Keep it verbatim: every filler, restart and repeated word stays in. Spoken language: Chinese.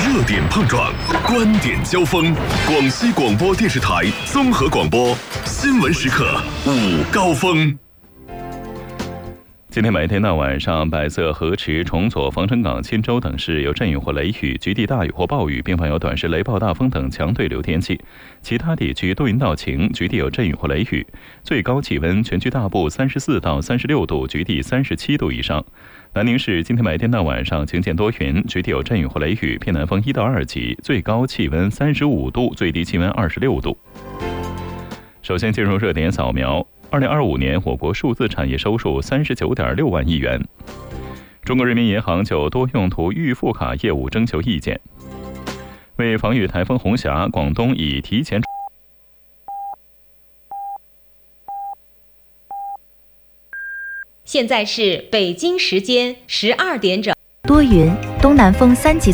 热点碰撞，观点交锋。广西广播电视台综合广播新闻时刻午高峰。 今天白天到晚上，百色、河池、崇左、防城港、钦州等市有阵雨或雷雨，局地大雨或暴雨，并伴有短时雷暴、大风等强对流天气。其他地区多云到晴，局地有阵雨或雷雨。最高气温全区大部三十四到三十六度，局地三十七度以上。南宁市今天白天到晚上晴间多云，局地有阵雨或雷雨，偏南风一到二级，最高气温三十五度，最低气温二十六度。首先进入热点扫描。二零二五年，我国数字产业收入三十九点六万亿元。中国人民银行就多用途预付卡业务征求意见。为防御台风红霞，广东已提前。 现在是北京时间十二点整。 多云，东南风三级。